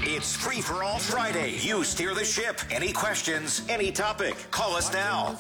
It's Free for All Friday. You steer the ship. Any questions, any topic, call us now.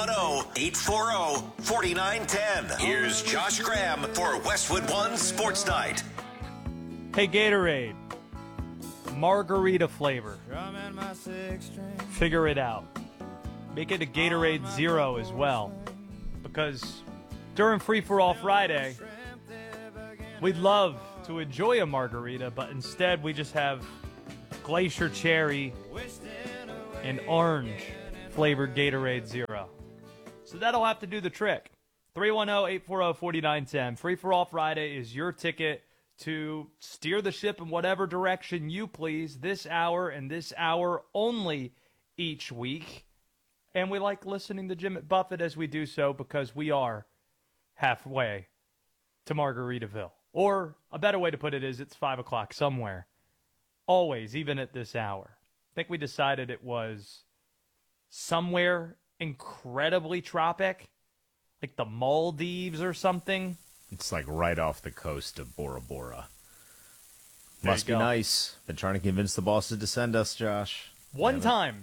310-840-4910. Here's Josh Graham for Westwood One Sports Night. Hey, Gatorade. Margarita flavor. Figure it out. Make it a Gatorade Zero as well. Because during Free for All Friday, we'd love to enjoy a margarita, but instead we just have Glacier Cherry and orange flavored Gatorade Zero. So that'll have to do the trick. 310-840-4910. Free for All Friday is your ticket to steer the ship in whatever direction you please this hour and this hour only each week. And we like listening to Jim Buffett as we do so because we are halfway to Margaritaville. Or a better way to put it is it's 5 o'clock somewhere. Always, even at this hour. I think we decided it was somewhere incredibly tropic, like the Maldives or something. It's like right off the coast of Bora Bora. There Must you be go. nice. Been trying to convince the bosses to send us, Josh. One time,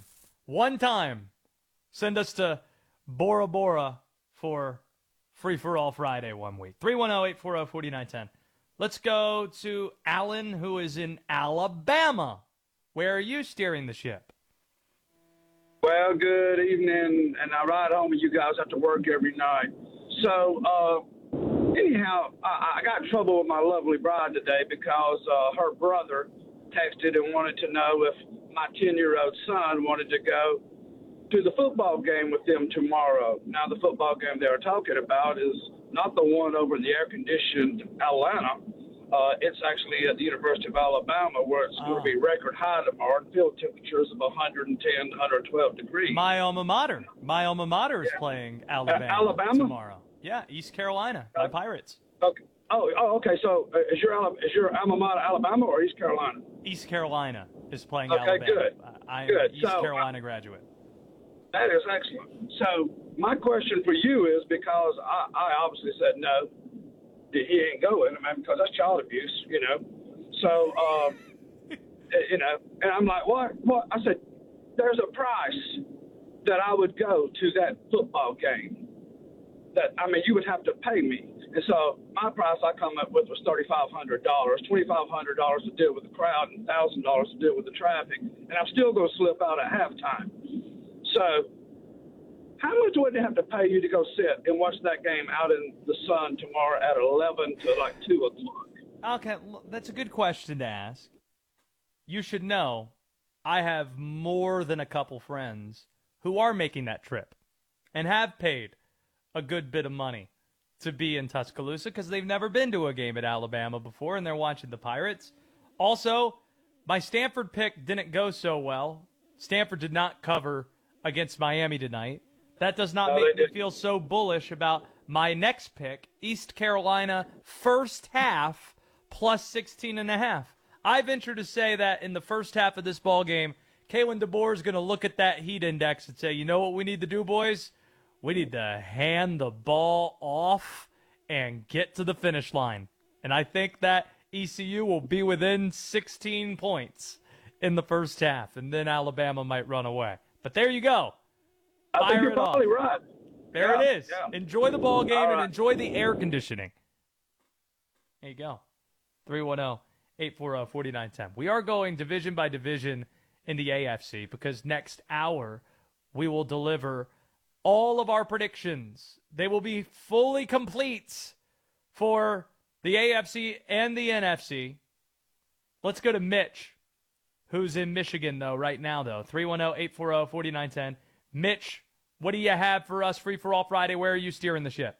send us to Bora Bora for Free for All Friday one week. 310-840-4910. Let's go to Alan, who is in Alabama. Where are you steering the ship? Well, good evening, and I ride home with you guys after work every night. So, anyhow, I got in trouble with my lovely bride today because her brother texted and wanted to know if my 10-year-old son wanted to go to the football game with them tomorrow. Now, the football game they were talking about is not the one over in the air-conditioned Atlanta. It's actually at the University of Alabama, where it's going to be record high tomorrow, and field temperatures of 110, 112 degrees. My alma mater. My alma mater is playing Alabama tomorrow. Yeah, East Carolina, my Pirates. Okay. Okay. So is your alma mater Alabama or East Carolina? East Carolina is playing Okay, Alabama. good. I'm Good. an East So, Carolina graduate. That is excellent. So my question for you is, because I obviously said no, he ain't going, because that's child abuse, So, and I'm like, what? I said, there's a price that I would go to that football game. You would have to pay me. And so my price I come up with was $3,500, $2,500 to deal with the crowd, and $1,000 to deal with the traffic. And I'm still going to slip out at halftime. So how much would they have to pay you to go sit and watch that game out in the sun tomorrow at 11 to like 2 o'clock? Okay, that's a good question to ask. You should know I have more than a couple friends who are making that trip and have paid a good bit of money to be in Tuscaloosa because they've never been to a game at Alabama before and they're watching the Pirates. Also, my Stanford pick didn't go so well. Stanford did not cover against Miami tonight. That does not make me feel so bullish about my next pick, East Carolina, first half, plus 16.5. I venture to say that in the first half of this ball game, Kalen DeBoer is going to look at that heat index and say, you know what we need to do, boys? We need to hand the ball off and get to the finish line. And I think that ECU will be within 16 points in the first half, and then Alabama might run away. But there you go. I think you're probably right. There it is. Yeah. Enjoy the ball game All and right. enjoy the air conditioning. There you go. 310-840-4910. We are going division by division in the AFC because next hour we will deliver all of our predictions. They will be fully complete for the AFC and the NFC. Let's go to Mitch, who's in Michigan, right now, 310-840-4910. Mitch, what do you have for us, Free for All Friday? Where are you steering the ship?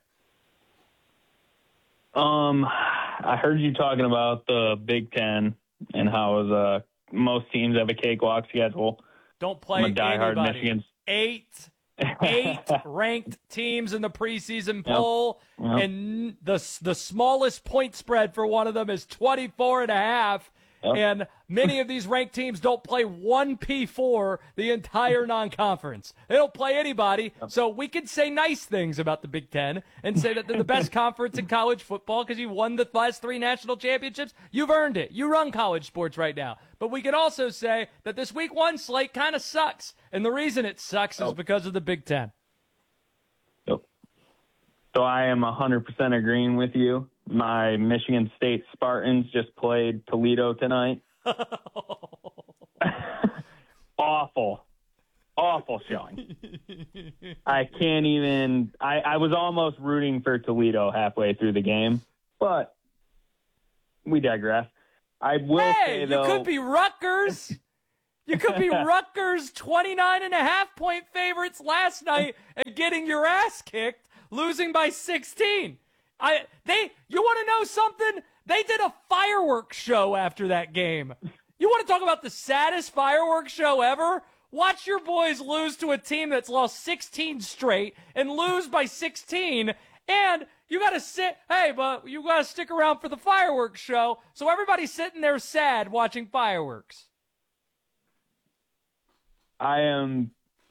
I heard you talking about the Big Ten and how most teams have a cakewalk schedule. Don't play I'm a diehard anybody. Michigan. Eight ranked teams in the preseason poll, and the smallest point spread for one of them is 24.5. And many of these ranked teams don't play one P4 the entire non-conference. They don't play anybody. So we can say nice things about the Big Ten and say that they're the best conference in college football because you won the last 3 national championships. You've earned it. You run college sports right now. But we can also say that this week 1 slate kind of sucks. And the reason it sucks is because of the Big Ten. So I am 100% agreeing with you. My Michigan State Spartans just played Toledo tonight. Awful showing. I can't even – I was almost rooting for Toledo halfway through the game, but we digress. I will say, though – you could be Rutgers. You could be Rutgers 29.5-point favorites last night and getting your ass kicked, losing by 16. You want to know something? They did a fireworks show after that game. You want to talk about the saddest fireworks show ever? Watch your boys lose to a team that's lost 16 straight and lose by 16, and you got to but you got to stick around for the fireworks show. So everybody's sitting there sad watching fireworks. I am.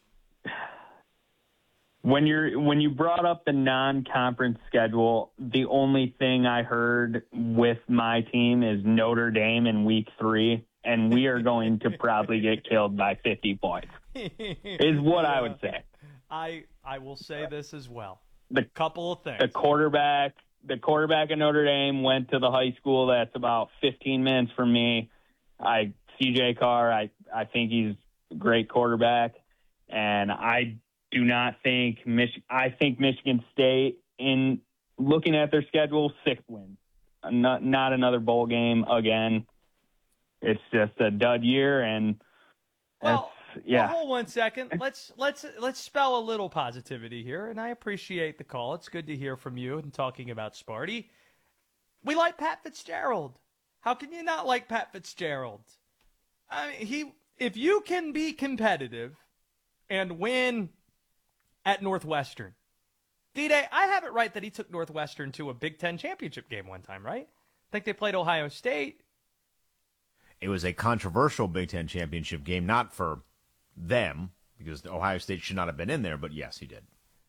When you brought up the non-conference schedule, the only thing I heard with my team is Notre Dame in week 3, and we are going to probably get killed by 50 points. Is what I would say. I will say this as well. The couple of things. The quarterback of Notre Dame went to the high school that's about 15 minutes from me. CJ Carr, I think he's a great quarterback, and I do not think I think Michigan State, in looking at their schedule, 6 wins. Not another bowl game again. It's just a dud year, and well, hold 1 second. Let's spell a little positivity here, and I appreciate the call. It's good to hear from you and talking about Sparty. We like Pat Fitzgerald. How can you not like Pat Fitzgerald? I mean, if you can be competitive and win at Northwestern. D-Day, I have it right that he took Northwestern to a Big Ten championship game one time, right? I think they played Ohio State. It was a controversial Big Ten championship game, not for them, because Ohio State should not have been in there, but yes, he did.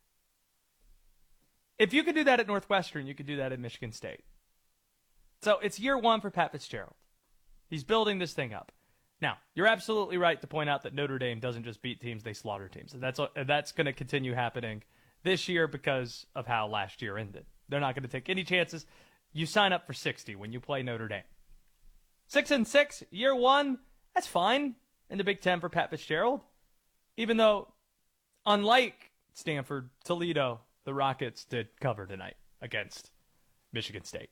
If you could do that at Northwestern, you could do that at Michigan State. So it's year 1 for Pat Fitzgerald. He's building this thing up. Now, you're absolutely right to point out that Notre Dame doesn't just beat teams, they slaughter teams. And that's going to continue happening this year because of how last year ended. They're not going to take any chances. You sign up for 60 when you play Notre Dame. 6-6, year 1, that's fine in the Big Ten for Pat Fitzgerald. Even though, unlike Stanford, Toledo, the Rockets did cover tonight against Michigan State.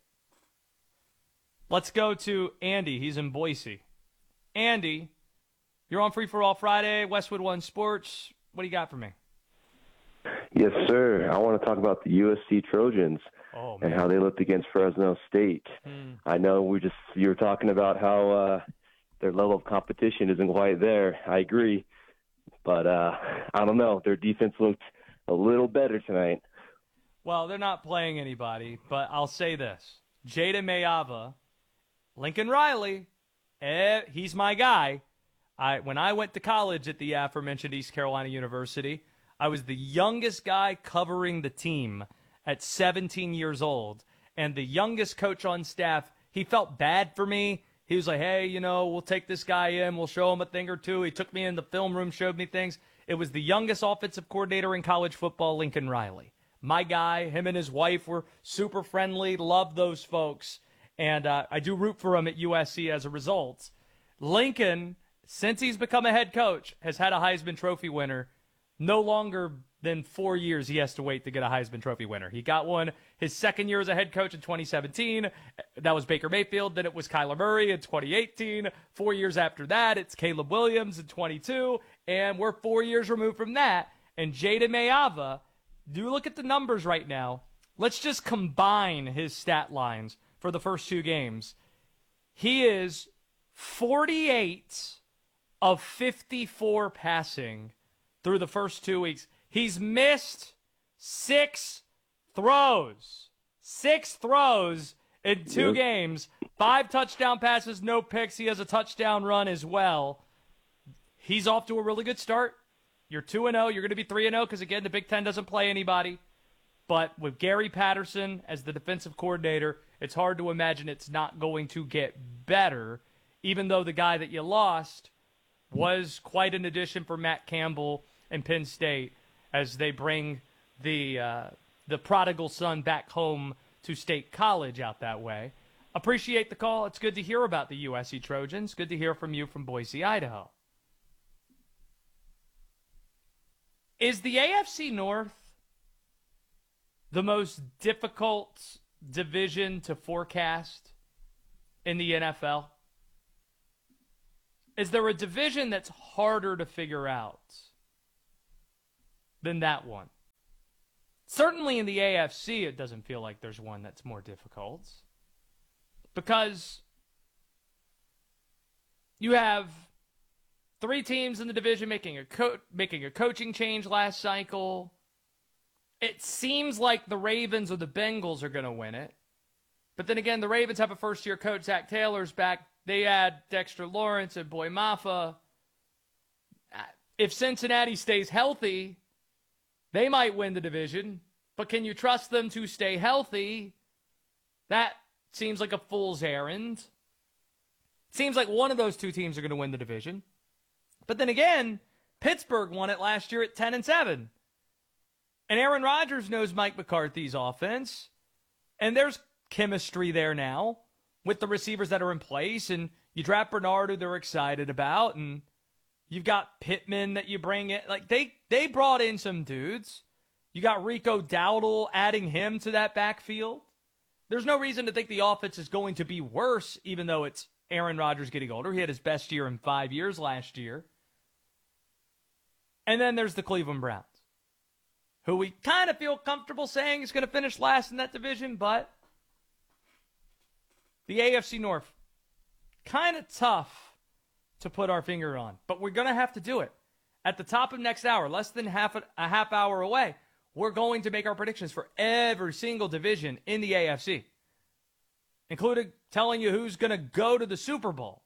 Let's go to Andy. He's in Boise. Andy, you're on Free for All Friday, Westwood One Sports. What do you got for me? Yes, sir. I want to talk about the USC Trojans and how they looked against Fresno State. I know you were talking about how their level of competition isn't quite there. I agree. But I don't know. Their defense looked a little better tonight. Well, they're not playing anybody, but I'll say this. Jada Mayava, Lincoln Riley, he's my guy. When I went to college at the aforementioned East Carolina University, I was the youngest guy covering the team at 17 years old. And the youngest coach on staff, he felt bad for me. He was like, hey, we'll take this guy in. We'll show him a thing or two. He took me in the film room, showed me things. It was the youngest offensive coordinator in college football, Lincoln Riley. My guy, him and his wife were super friendly, loved those folks. And I do root for him at USC as a result. Lincoln, since he's become a head coach, has had a Heisman Trophy winner. No longer than 4 years he has to wait to get a Heisman Trophy winner. He got one his second year as a head coach in 2017. That was Baker Mayfield. Then it was Kyler Murray in 2018. 4 years after that, it's Caleb Williams in 22. And we're 4 years removed from that. And Jada Mayava, do look at the numbers right now. Let's just combine his stat lines for the first 2 games. He is 48 of 54 passing through the first 2 weeks. He's missed 6 throws. 6 throws in 2 games. 5 touchdown passes, no picks. He has a touchdown run as well. He's off to a really good start. You're 2-0. You're going to be 3-0 because, again, the Big Ten doesn't play anybody. But with Gary Patterson as the defensive coordinator, it's hard to imagine it's not going to get better, even though the guy that you lost was quite an addition for Matt Campbell and Penn State as they bring the prodigal son back home to State College out that way. Appreciate the call. It's good to hear about the USC Trojans. Good to hear from you from Boise, Idaho. Is the AFC North the most difficult division to forecast in the NFL? Is there a division that's harder to figure out than that one? Certainly in the AFC, it doesn't feel like there's one that's more difficult. Because you have 3 teams in the division making a coaching change last cycle. It seems like the Ravens or the Bengals are going to win it. But then again, the Ravens have a first-year coach, Zach Taylor's back. They add Dexter Lawrence and Boy Mafa. If Cincinnati stays healthy, they might win the division. But can you trust them to stay healthy? That seems like a fool's errand. Seems like one of those 2 teams are going to win the division. But then again, Pittsburgh won it last year at 10-7. And Aaron Rodgers knows Mike McCarthy's offense. And there's chemistry there now with the receivers that are in place. And you draft Bernard, who they're excited about. And you've got Pittman that you bring in. Like, they brought in some dudes. You got Rico Dowdle, adding him to that backfield. There's no reason to think the offense is going to be worse, even though it's Aaron Rodgers getting older. He had his best year in 5 years last year. And then there's the Cleveland Browns, who we kind of feel comfortable saying is going to finish last in that division, but the AFC North, kind of tough to put our finger on. But we're going to have to do it. At the top of next hour, less than a half hour away, we're going to make our predictions for every single division in the AFC, including telling you who's going to go to the Super Bowl.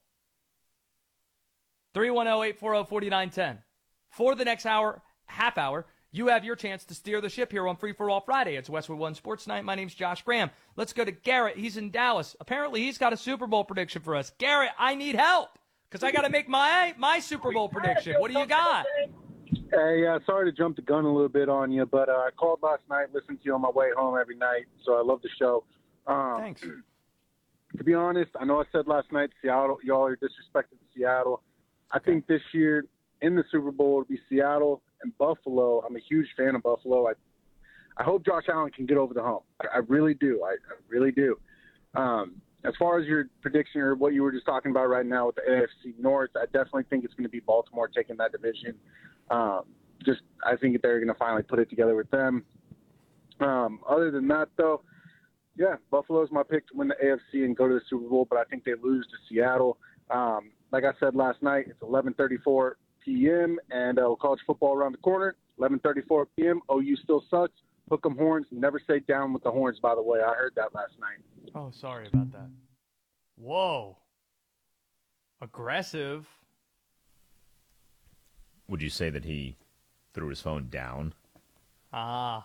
310-840-4910. For the next half hour, you have your chance to steer the ship here on Free For All Friday. It's Westwood One Sports Night. My name's Josh Graham. Let's go to Garrett. He's in Dallas. Apparently, he's got a Super Bowl prediction for us. Garrett, I need help because I got to make my Super Bowl prediction. What do you got? Hey, sorry to jump the gun a little bit on you, but I called last night, listened to you on my way home every night, so I love the show. Thanks. To be honest, I know I said last night Seattle, y'all are disrespecting Seattle. I think this year in the Super Bowl it'll be Seattle and Buffalo. I'm a huge fan of Buffalo. I hope Josh Allen can get over the hump. I really do. I really do. As far as your prediction or what you were just talking about right now with the AFC North, I definitely think it's going to be Baltimore taking that division. I think they're going to finally put it together with them. Other than that, though, yeah, Buffalo's my pick to win the AFC and go to the Super Bowl, but I think they lose to Seattle. Like I said last night, it's 11:34 p.m. and college football around the corner. 11:34 p.m. OU still sucks. Hook 'em horns. Never say down with the horns, by the way. I heard that last night. Oh, sorry about that. Whoa. Aggressive. Would you say that he threw his phone down? By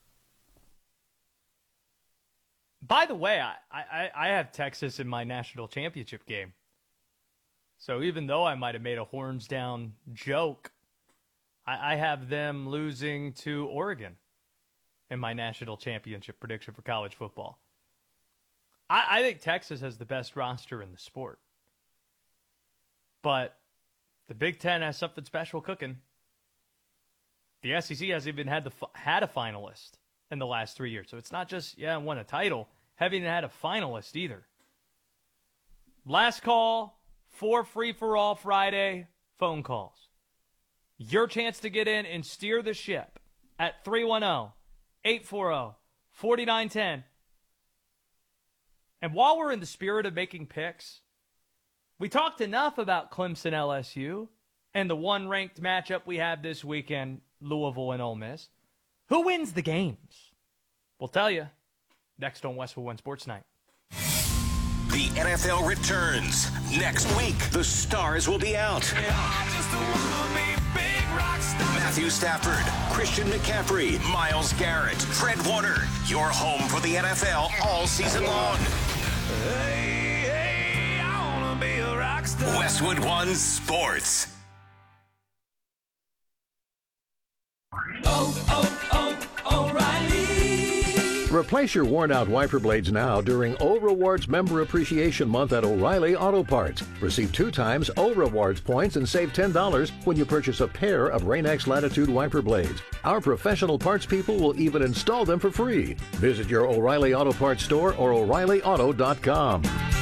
the way, I have Texas in my national championship game. So even though I might have made a horns down joke, I have them losing to Oregon in my national championship prediction for college football. I think Texas has the best roster in the sport. But the Big Ten has something special cooking. The SEC hasn't even had a finalist in the last 3 years. So it's not just, won a title. Haven't even had a finalist either. Last call for Free For All Friday phone calls. Your chance to get in and steer the ship at 310-840-4910. And while we're in the spirit of making picks, we talked enough about Clemson LSU and the one-ranked matchup we have this weekend, Louisville and Ole Miss. Who wins the games? We'll tell you next on Westwood One Sports Night. The NFL returns. Next week, the stars will be out. Matthew Stafford, Christian McCaffrey, Myles Garrett, Fred Warner. Your home for the NFL all season long. Hey, I wanna be a rock star. Westwood One Sports. O'Reilly. Replace your worn-out wiper blades now during O Rewards Member Appreciation Month at O'Reilly Auto Parts. Receive 2 times O Rewards points and save $10 when you purchase a pair of Rain-X Latitude wiper blades. Our professional parts people will even install them for free. Visit your O'Reilly Auto Parts store or O'ReillyAuto.com.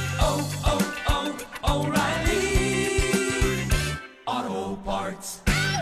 O'Reilly Auto Parts.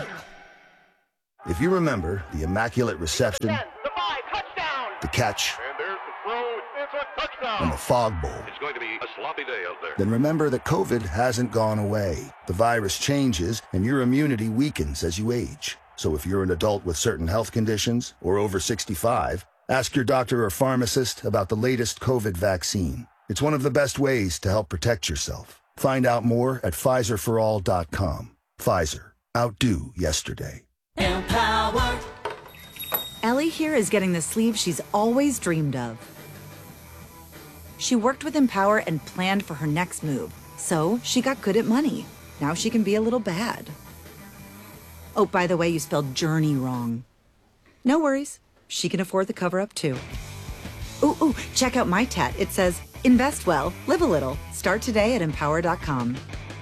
If you remember the immaculate reception, the catch, and there's the throw. It's a touchdown. and the fog bowl, It's going to be a sloppy day out there. then remember that COVID hasn't gone away. The virus changes and your immunity weakens as you age. So if you're an adult with certain health conditions or over 65, ask your doctor or pharmacist about the latest COVID vaccine. It's one of the best ways to help protect yourself. Find out more at PfizerForAll.com. Pfizer. Outdo yesterday. Empower. Ellie here is getting the sleeve she's always dreamed of. She worked with Empower and planned for her next move, so she got good at money. Now she can be a little bad. Oh, by the way, you spelled journey wrong. No worries. She can afford the cover-up, too. Ooh, check out my tat. It says, invest well, live a little. Start today at Empower.com.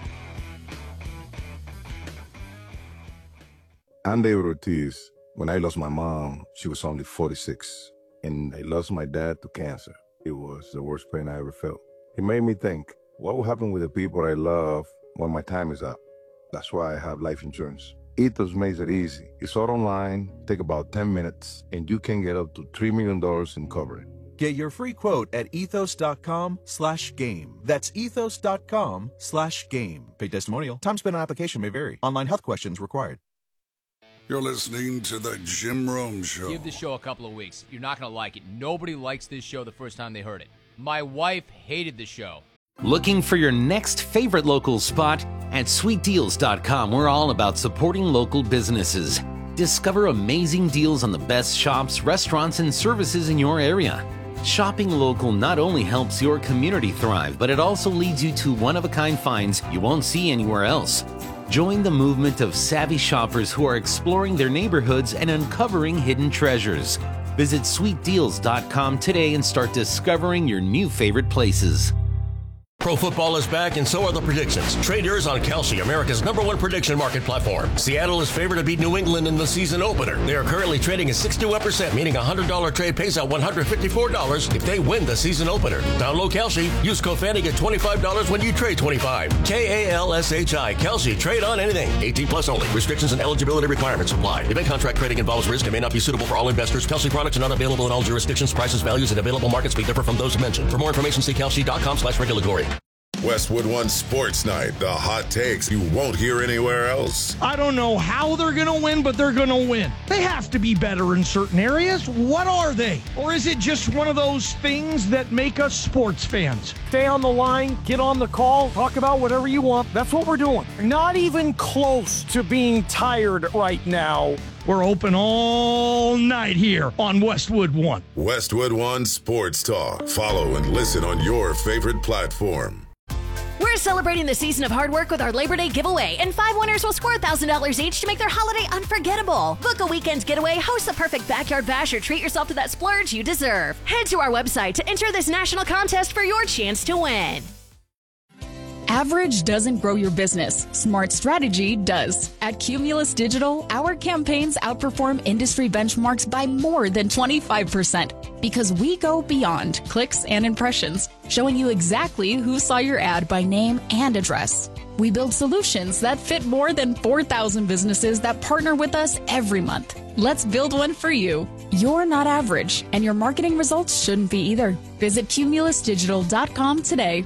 I'm David Ortiz. When I lost my mom, she was only 46, and I lost my dad to cancer. It was the worst pain I ever felt. It made me think, what will happen with the people I love when my time is up? That's why I have life insurance. Ethos makes it easy. It's all online, take about 10 minutes, and you can get up to $3 million in coverage. Get your free quote at ethos.com/game. That's ethos.com/game. Paid testimonial. Time spent on application may vary. Online health questions required. You're listening to The Jim Rome Show. Give the show a couple of weeks. You're not going to like it. Nobody likes this show the first time they heard it. My wife hated the show. Looking for your next favorite local spot? At sweetdeals.com, we're all about supporting local businesses. Discover amazing deals on the best shops, restaurants, and services in your area. Shopping local not only helps your community thrive, but it also leads you to one-of-a-kind finds you won't see anywhere else. Join the movement of savvy shoppers who are exploring their neighborhoods and uncovering hidden treasures. Visit sweetdeals.com today and start discovering your new favorite places. Pro football is back, and so are the predictions. Trade yours on Kalshi, America's #1 prediction market platform. Seattle is favored to beat New England in the season opener. They are currently trading at 61%, meaning a $100 trade pays out $154 if they win the season opener. Download Kalshi. Use code FANNY, get $25 when you trade $25. KALSHI. Kalshi. Trade on anything. 18 plus only. Restrictions and eligibility requirements apply. Event contract trading involves risk and may not be suitable for all investors. Kalshi products are not available in all jurisdictions. Prices, values, and available markets may differ from those mentioned. For more information, see kalshi.com/regulatory. Westwood One Sports Night. The hot takes you won't hear anywhere else. I don't know how they're going to win, but they're going to win. They have to be better in certain areas. What are they? Or is it just one of those things that make us sports fans? Stay on the line, get on the call, talk about whatever you want. That's what we're doing. Not even close to being tired right now. We're open all night here on Westwood One. Westwood One Sports Talk. Follow and listen on your favorite platform. We're celebrating the season of hard work with our Labor Day giveaway, and 5 winners will score $1,000 each to make their holiday unforgettable. Book a weekend getaway, host the perfect backyard bash, or treat yourself to that splurge you deserve. Head to our website to enter this national contest for your chance to win. Average doesn't grow your business. Smart strategy does. At Cumulus Digital, our campaigns outperform industry benchmarks by more than 25% because we go beyond clicks and impressions, showing you exactly who saw your ad by name and address. We build solutions that fit more than 4,000 businesses that partner with us every month. Let's build one for you. You're not average, and your marketing results shouldn't be either. Visit cumulusdigital.com today.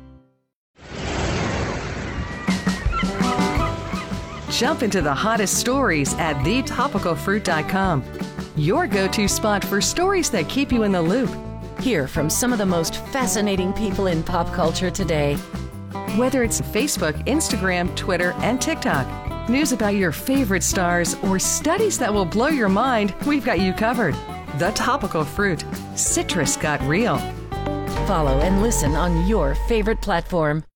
Jump into the hottest stories at thetopicalfruit.com. Your go-to spot for stories that keep you in the loop. Hear from some of the most fascinating people in pop culture today. Whether it's Facebook, Instagram, Twitter, and TikTok, news about your favorite stars, or studies that will blow your mind, we've got you covered. The Topical Fruit. Citrus got real. Follow and listen on your favorite platform.